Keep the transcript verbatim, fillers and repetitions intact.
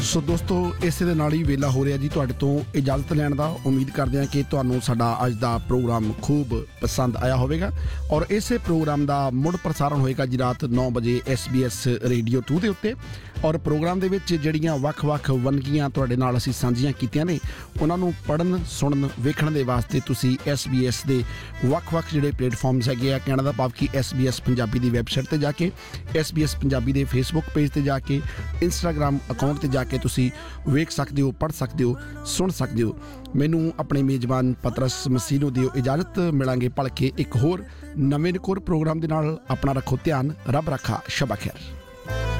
ਸੋ ਦੋਸਤੋ, ਇਸੇ ਦੇ ਨਾਲ ਹੀ ਵੇਲਾ ਹੋ ਰਿਹਾ ਜੀ ਤੁਹਾਡੇ ਤੋਂ ਇਜਾਜ਼ਤ ਲੈਣ ਦਾ। ਉਮੀਦ ਕਰਦੇ ਹਾਂ ਕਿ ਤੁਹਾਨੂੰ ਸਾਡਾ ਅੱਜ ਦਾ ਪ੍ਰੋਗਰਾਮ ਖੂਬ ਪਸੰਦ ਆਇਆ ਹੋਵੇਗਾ ਔਰ ਇਸੇ ਪ੍ਰੋਗਰਾਮ ਦਾ ਮੁੜ ਪ੍ਰਸਾਰਣ ਹੋਏਗਾ ਜੀ ਰਾਤ ਨੌ ਵਜੇ S B S radio to ਦੇ ਉੱਤੇ। ਔਰ ਪ੍ਰੋਗਰਾਮ ਦੇ ਵਿੱਚ ਜਿਹੜੀਆਂ ਵੱਖ-ਵੱਖ ਵੰਨਗੀਆਂ ਤੁਹਾਡੇ ਨਾਲ ਅਸੀਂ ਸਾਂਝੀਆਂ ਕੀਤੀਆਂ ਨੇ, ਉਹਨਾਂ ਨੂੰ ਪੜ੍ਹਨ, ਸੁਣਨ, ਵੇਖਣ ਦੇ ਵਾਸਤੇ ਤੁਸੀਂ ਐਸ ਬੀ ਐਸ ਦੇ ਵੱਖ-ਵੱਖ ਜਿਹੜੇ ਪਲੇਟਫਾਰਮਸ ਹੈਗੇ ਆ, ਕਹਿਣ ਦਾ ਭਾਵ ਕਿ ਐਸ ਬੀ ਐਸ ਪੰਜਾਬੀ ਦੀ ਵੈਬਸਾਈਟ 'ਤੇ ਜਾ ਕੇ, ਐਸ ਬੀ ਐਸ ਪੰਜਾਬੀ ਦੇ ਫੇਸਬੁੱਕ ਪੇਜ 'ਤੇ ਜਾ ਕੇ, ਇੰਸਟਾਗ੍ਰਾਮ ਅਕਾਊਂਟ 'ਤੇ ਜਾ ਕੇ ਤੁਸੀਂ ਵੇਖ ਸਕਦੇ ਹੋ, ਪੜ੍ਹ ਸਕਦੇ ਹੋ, ਸੁਣ ਸਕਦੇ ਹੋ। ਮੈਨੂੰ ਆਪਣੇ ਮੇਜ਼ਬਾਨ ਪਤਰਸ ਮਸੀਹ ਨੂੰ ਦਿਓ ਇਜਾਜ਼ਤ। ਮਿਲਾਂਗੇ ਭਲ ਕੇ ਇੱਕ ਹੋਰ ਨਵੇਂ ਨਿਕੋਰ ਪ੍ਰੋਗਰਾਮ ਦੇ ਨਾਲ। ਆਪਣਾ ਰੱਖੋ ਧਿਆਨ। ਰੱਬ ਰੱਖਾ। ਸ਼ਬਾ ਖੈਰ।